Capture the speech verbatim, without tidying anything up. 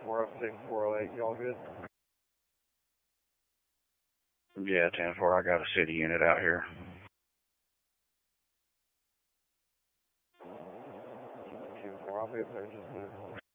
four oh six, four oh eight, y'all good? Yeah, ten four, I got a city unit out here. ten four, I'll be up there in just a minute.